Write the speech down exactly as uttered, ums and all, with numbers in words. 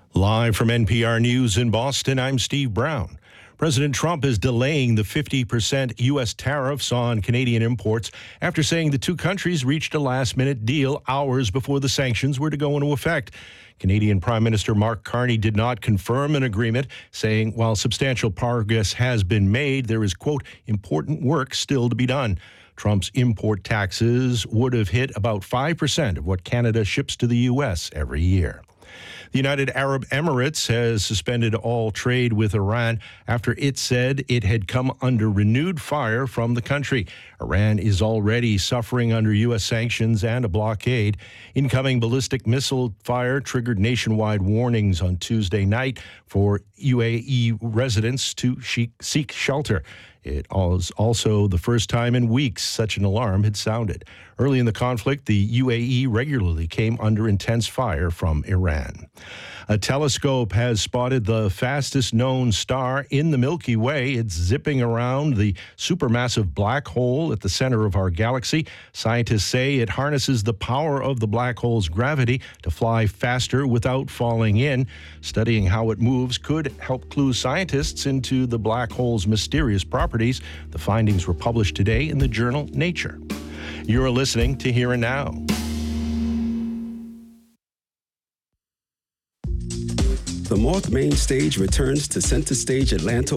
Live from N P R News in Boston, I'm Steve Brown. President Trump is delaying the fifty percent U S tariffs on Canadian imports after saying the two countries reached a last-minute deal hours before the sanctions were to go into effect. Canadian Prime Minister Mark Carney did not confirm an agreement, saying while substantial progress has been made, there is, quote, important work still to be done. Trump's import taxes would have hit about five percent of what Canada ships to the U S every year. The United Arab Emirates has suspended all trade with Iran after it said it had come under renewed fire from the country. Iran is already suffering under U S sanctions and a blockade. Incoming ballistic missile fire triggered nationwide warnings on Tuesday night for U A E residents to seek shelter. It was also the first time in weeks such an alarm had sounded. Early in the conflict, the U A E regularly came under intense fire from Iran. A telescope has spotted the fastest known star in the Milky Way. It's zipping around the supermassive black hole at the center of our galaxy. Scientists say it harnesses the power of the black hole's gravity to fly faster without falling in. Studying how it moves could help clue scientists into the black hole's mysterious properties. The findings were published today in the journal Nature. You're listening to Here and Now. The Moth Main Stage returns to Center Stage Atlanta